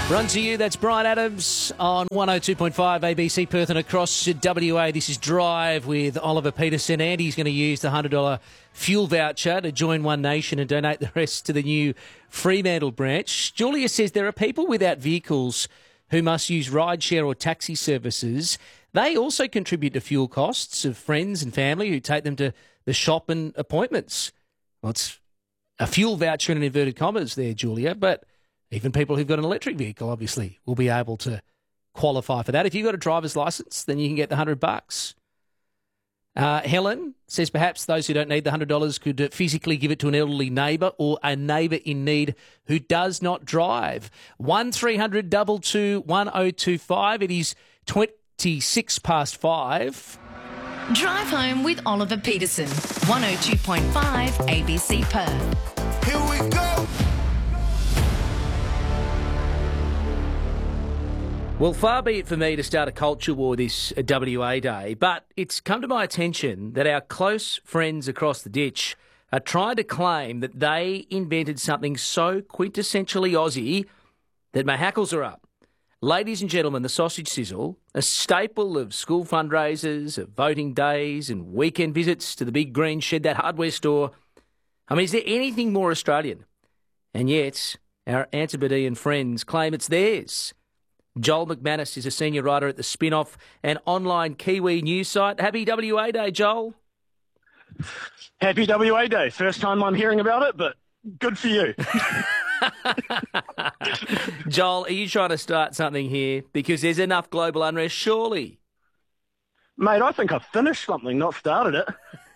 Run to you, that's Brian Adams on 102.5 ABC Perth and across WA. This is Drive with Oliver Peterson. Andy's going to use the $100 fuel voucher to join One Nation and donate the rest to the new Fremantle branch. Julia says there are people without vehicles who must use rideshare or taxi services. They also contribute to fuel costs of friends and family who take them to the shop and appointments. Well, it's a fuel voucher in inverted commas there, Julia, but even people who've got an electric vehicle, obviously, will be able to qualify for that. If you've got a driver's licence, then you can get the $100. Helen says perhaps those who don't need the $100 could physically give it to an elderly neighbour or a neighbour in need who does not drive. 1300 222 1025. It is 26 past 5. Drive home with Oliver Peterson. 102.5 ABC Perth. Here we go. Well, far be it for me to start a culture war this WA Day, but it's come to my attention that our close friends across the ditch are trying to claim that they invented something so quintessentially Aussie that my hackles are up. Ladies and gentlemen, the sausage sizzle, a staple of school fundraisers, of voting days and weekend visits to the big green shed, that hardware store. I mean, is there anything more Australian? And yet, our Antipodean friends claim it's theirs. Joel McManus is a senior writer at The Spin-Off, an online Kiwi news site. Happy WA Day, Joel. Happy WA Day. First time I'm hearing about it, but good for you. Joel, are you trying to start something here? Because there's enough global unrest, surely. Mate, I think I've finished something, not started it.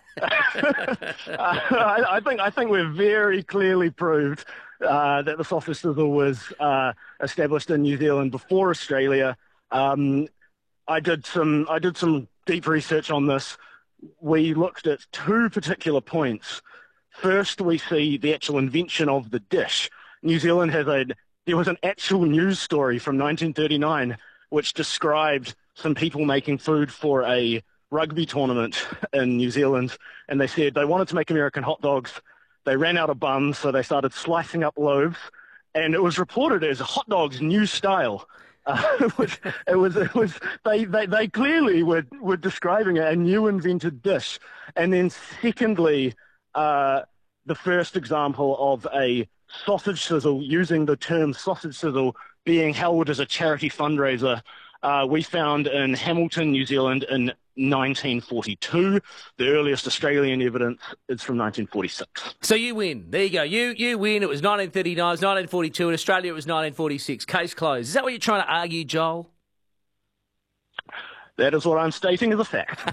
I think we've very clearly proved that the sausage sizzle was established in New Zealand before Australia. I did some deep research on this. We looked at two particular points. First, we see the actual invention of the dish. New Zealand there was an actual news story from 1939 which described some people making food for a rugby tournament in New Zealand, and they said they wanted to make American hot dogs. They ran out of buns, so they started slicing up loaves, and it was reported as hot dogs new style. They clearly were describing a new invented dish. And then secondly, the first example of a sausage sizzle, using the term sausage sizzle, being held as a charity fundraiser, we found in Hamilton, New Zealand in 1942. The earliest Australian evidence is from 1946. So you win. There you go. You win. It was 1939, it was 1942. In Australia, it was 1946. Case closed. Is that what you're trying to argue, Joel? That is what I'm stating as a fact.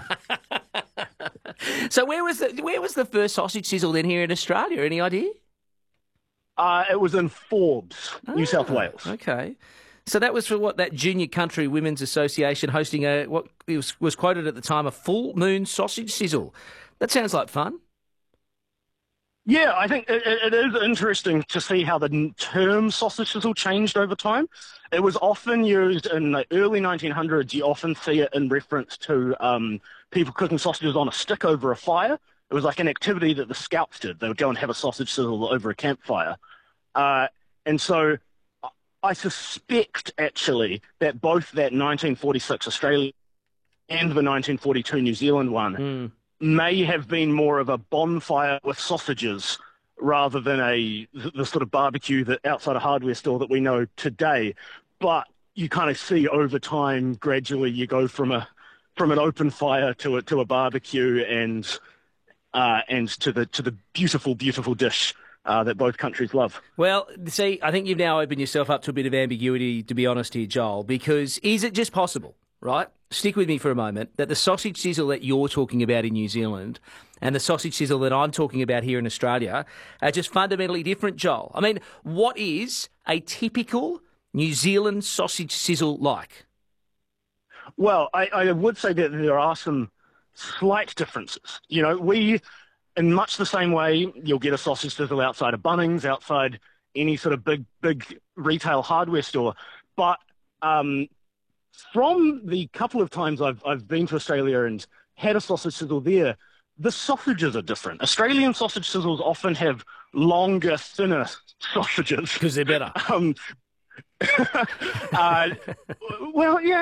So where was the first sausage sizzle then here in Australia? Any idea? It was in Forbes, New South Wales. Okay. So that was for that Junior Country Women's Association hosting what was quoted at the time, a full moon sausage sizzle. That sounds like fun. Yeah, I think it is interesting to see how the term sausage sizzle changed over time. It was often used in the early 1900s. You often see it in reference to people cooking sausages on a stick over a fire. It was like an activity that the scouts did. They would go and have a sausage sizzle over a campfire. And so I suspect, actually, that both that 1946 Australia and the 1942 New Zealand one may have been more of a bonfire with sausages rather than the sort of barbecue that outside a hardware store that we know today. But you kind of see over time, gradually, you go from an open fire to a barbecue and to the beautiful, beautiful dish that both countries love. Well, see, I think you've now opened yourself up to a bit of ambiguity, to be honest here, Joel, because is it just possible, right? Stick with me for a moment, that the sausage sizzle that you're talking about in New Zealand and the sausage sizzle that I'm talking about here in Australia are just fundamentally different, Joel? I mean, what is a typical New Zealand sausage sizzle like? Well, I would say that there are some slight differences. You know, in much the same way, you'll get a sausage sizzle outside of Bunnings, outside any sort of big retail hardware store. But from the couple of times I've been to Australia and had a sausage sizzle there, the sausages are different. Australian sausage sizzles often have longer, thinner sausages. Because they're better. Well, yeah,